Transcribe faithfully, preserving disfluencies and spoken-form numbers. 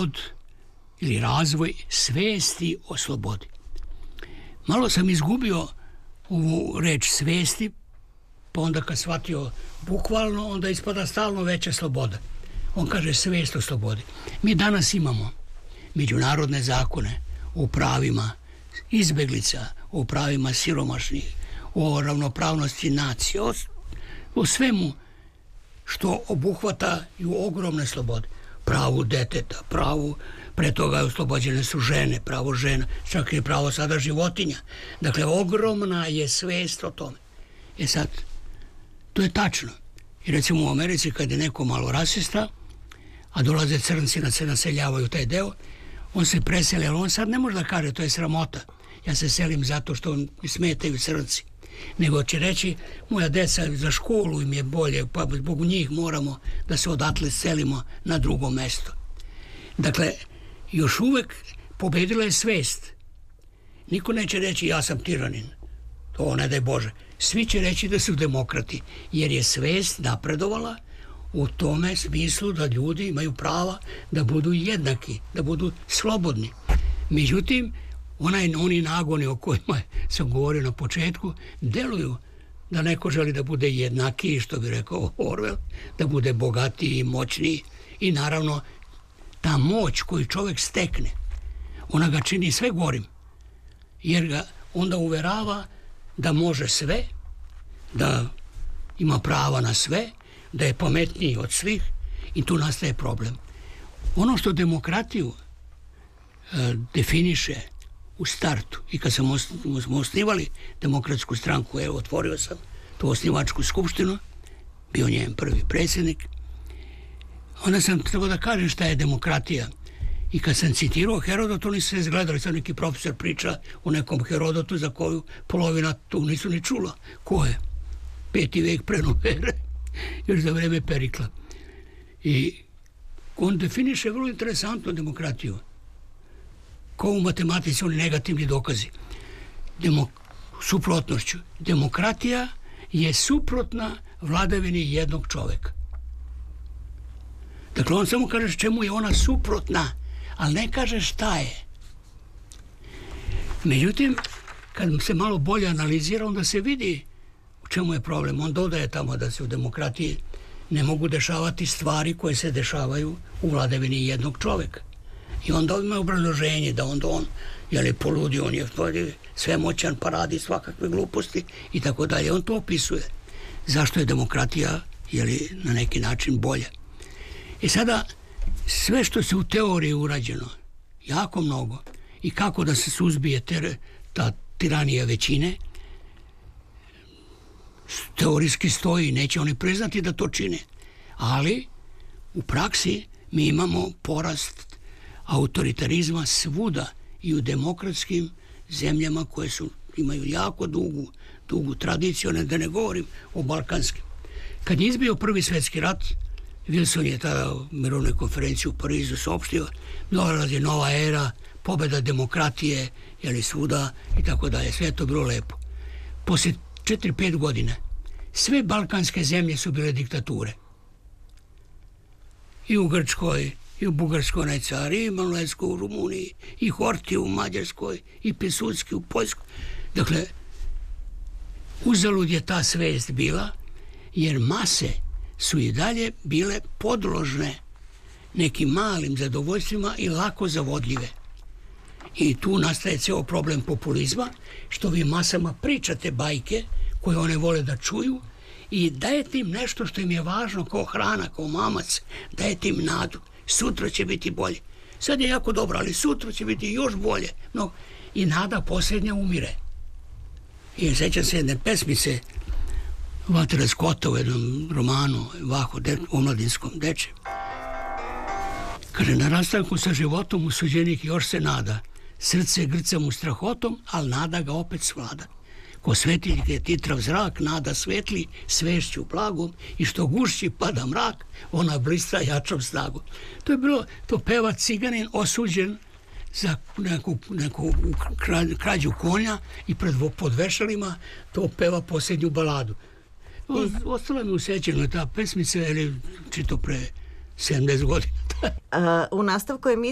plod ili razvoj svesti o slobodi. Malo sam izgubio ovu reč svesti, pa onda kad shvatio bukvalno, onda ispada stalno veća sloboda. On kaže svest o slobodi. Mi danas imamo međunarodne zakone o pravima izbeglica, o pravima siromašnih, o ravnopravnosti nacije, o, o svemu što obuhvataju ogromne slobode. Pravu deteta, pravu, pre toga oslobođene su žene, pravo žena, čak i pravo sada životinja. Dakle, ogromna je svest o tome. E sad, to je tačno. I recimo u Americi kad je neko malo rasista, a dolaze crnci da se naseljavaju taj deo, on se preseli, ali on sad ne može da kaže, to je sramota. Ja se selim zato što mi smetaju crnci. Nego će reći, moja deca za školu im je bolje, pa zbog njih moramo da se odatle selimo na drugo mesto. Dakle, još uvek pobedila je svest. Niko neće reći ja sam tiranin. To ne daj Bože. Svi će reći da su demokrati, jer je svest napredovala u tome smislu da ljudi imaju prava da budu jednaki, da budu slobodni. Međutim, onaj, oni nagoni o kojima sam govorio na početku, deluju da neko želi da bude jednakiji, što bi rekao Orwell, da bude bogatiji i moćniji. I naravno, ta moć koju čovjek stekne, ona ga čini sve gorim, jer ga onda uverava da može sve, da ima prava na sve, da je pametniji od svih i tu nastaje problem. Ono što demokratiju e, definiše u startu i kad smo osnivali Demokratsku stranku, evo, otvorio sam tu osnivačku skupštinu, bio njen prvi predsjednik, onda sam trebao da kažem šta je demokratija. I kad sam citirao Herodot, oni se izgledali, sad neki profesor priča o nekom Herodotu za koju polovina tu nisu ni čula. Ko je? Peti vek pre nove ere, još za vreme Perikla. I on definiše vrlo interesantnu demokratiju. Kao u matematici, oni negativni dokazi. Demo, suprotnošću. Demokratija je suprotna vladavini jednog čoveka. Dakle, on samo kaže čemu je ona suprotna, ali ne kaže šta je. Međutim, kad se malo bolje analizira, onda se vidi u čemu je problem. On dodaje tamo da se u demokratiji ne mogu dešavati stvari koje se dešavaju u vladavini jednog čoveka. I onda ima obrazloženje da onda on, jel je poludio, on je svemoćan, pa radi svakakve gluposti i tako dalje. On to opisuje. Zašto je demokratija, jel je na neki način bolja. I sada, sve što se u teoriji urađeno, jako mnogo, i kako da se suzbije ter, ta tiranija većine, teorijski stoji, neće oni priznati da to čine. Ali, u praksi mi imamo porast autoritarizma svuda i u demokratskim zemljama koje su, imaju jako dugu, dugu tradiciju, ne da ne govorim o balkanskim. Kad je izbio Prvi svjetski rat, Wilson je tada u mirovnoj konferenciji u Parizu saopštio, dolazi nova era, pobjeda demokratije, jeli svuda i tako dalje. Sve je to bilo lepo. Poslije četiri pet godina sve balkanske zemlje su bile diktature. I u Grčkoj, i u Bugarskoj onaj car, i Malezko u Rumuniji, i Horti u Mađarskoj, i Piłsudski u Poljskoj. Dakle, uzalud je ta svest bila, jer mase su i dalje bile podložne nekim malim zadovoljstvima i lako zavodljive. I tu nastaje ceo problem populizma, što vi masama pričate bajke koje one vole da čuju i dajete im nešto što im je važno kao hrana, kao mamac, dajete im nadu. Sutra će biti bolje. Sad je jako dobro, ali sutra će biti još bolje. No, i nada posljednja umire. I sećam se jedne pesmice Waltera Scotta u jednom romanu Vaho, de, omladinskom deče. Kaže, na rastanku sa životom usuđenik još se nada. Srce grca mu strahotom, ali nada ga opet svlada. Ko svetiljke titrav zrak, nada svetli, svešću blagom i što gušći pada mrak, ona blista jačom snagom. To je bilo, to peva ciganin osuđen za neku, neku krađu konja i pred podvešalima to peva posljednju baladu. O, ostala mi u sećanju ta pesmica, ili čito pre sedamdeset godina. U nastavku emisije